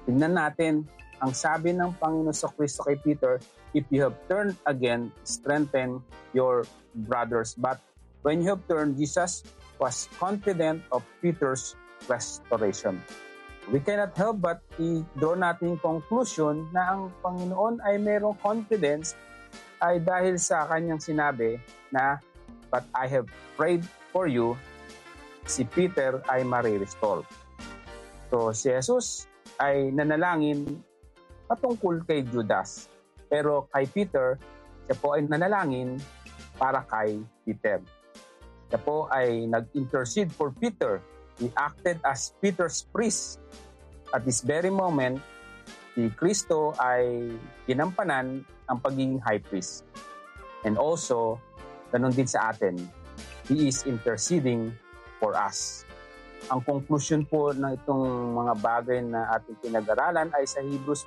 Tingnan natin ang sabi ng Panginoon Kristo kay Peter, "If you have turned again, strengthen your brothers." But when you have turned, Jesus was confident of Peter's restoration. We cannot help but i-draw natin conclusion na ang Panginoon ay mayroong confidence ay dahil sa kanyang sinabi na, "But I have prayed for you," si Peter ay marirestore. So si Jesus ay nanalangin patungkol kay Judas. Pero kay Peter, siya po ay nanalangin para kay Peter. Siya po ay nag-intercede for Peter. He acted as Peter's priest. At this very moment, si Kristo ay ginampanan ang pagiging high priest. And also, ganun din sa atin, He is interceding for us. Ang conclusion po ng itong mga bagay na ating pinag-aralan ay sa Hebrews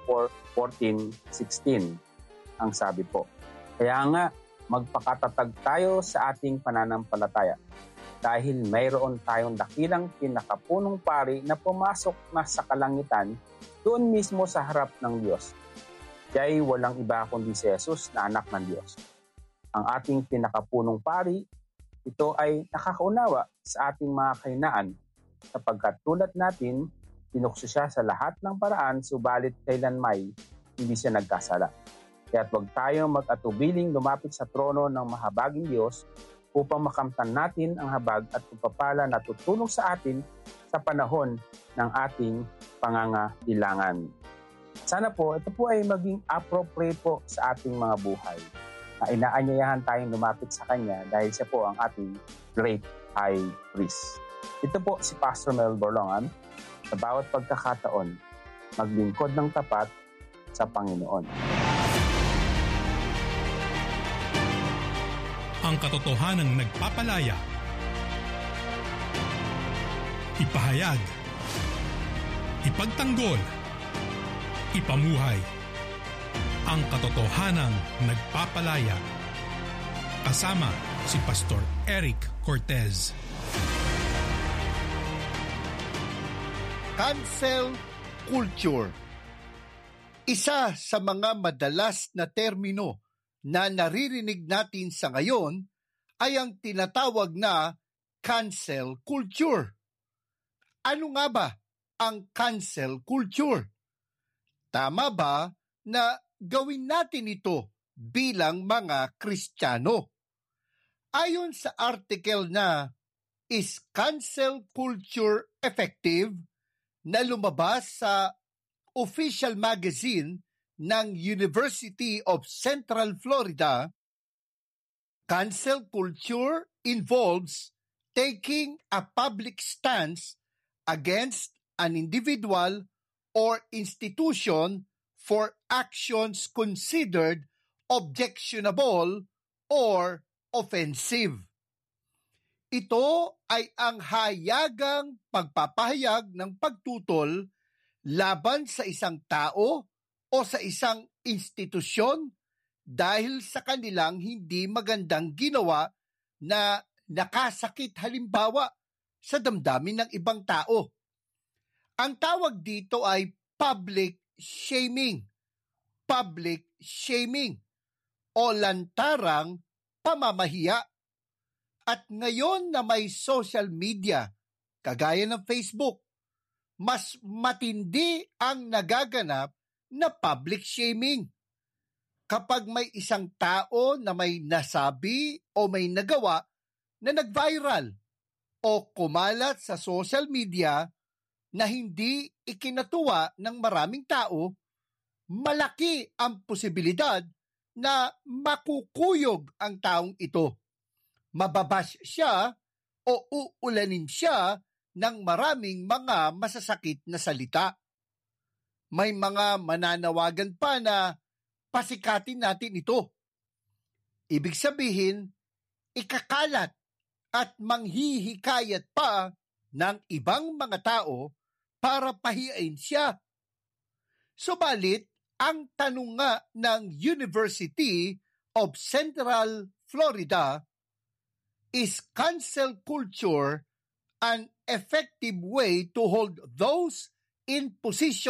4:14-16. Ang sabi po, kaya nga magpakatatag tayo sa ating pananampalataya dahil mayroon tayong dakilang pinakapunong pari na pumasok na sa kalangitan doon mismo sa harap ng Diyos. Siya'y walang iba kundi si Jesus na anak ng Diyos. Ang ating pinakapunong pari, ito ay nakakaunawa sa ating mga kahinaan sapagkat tulad natin, tinukso siya sa lahat ng paraan subalit kailanmay hindi siya nagkasala. Kaya't huwag tayong mag-atubiling lumapit sa trono ng mahabaging Diyos upang makamtan natin ang habag at pagpapala na tutulong sa atin sa panahon ng ating pangangailangan. Sana po, ito po ay maging appropriate po sa ating mga buhay. Na inaanyayahan tayong lumapit sa Kanya dahil siya po ang ating great high priest. Ito po si Pastor Mel Borlongan. Sa bawat pagkakataon, maglingkod ng tapat sa Panginoon. Ang katotohanan nagpapalaya. Ipahayag. Ipagtanggol. Ipamuhay. Ang katotohanan nagpapalaya. Kasama si Pastor Eric Cortez. Cancel culture. Isa sa mga madalas na termino na naririnig natin sa ngayon ay ang tinatawag na cancel culture. Ano nga ba ang cancel culture? Tama ba na gawin natin ito bilang mga Kristiyano? Ayon sa article na "Is Cancel Culture Effective?" na lumabas sa official magazine ng University of Central Florida, cancel culture involves taking a public stance against an individual or institution for actions considered objectionable or offensive. Ito ay ang hayagang pagpapahayag ng pagtutol laban sa isang tao o sa isang institusyon dahil sa kanilang hindi magandang ginawa na nakasakit halimbawa sa damdamin ng ibang tao. Ang tawag dito ay public shaming. Public shaming o lantarang pamamahiya. At ngayon na may social media, kagaya ng Facebook, mas matindi ang nagaganap na public shaming. Kapag may isang tao na may nasabi o may nagawa na nag-viral o kumalat sa social media na hindi ikinatuwa ng maraming tao, malaki ang posibilidad na makukuyog ang taong ito. Mababash siya o uulanin siya ng maraming mga masasakit na salita. May mga mananawagan pa na pasikatin natin ito. Ibig sabihin, ikakalat at manghihikayat pa ng ibang mga tao para pahiyain siya. Subalit, ang tanong nga ng University of Central Florida, is cancel culture an effective way to hold those in position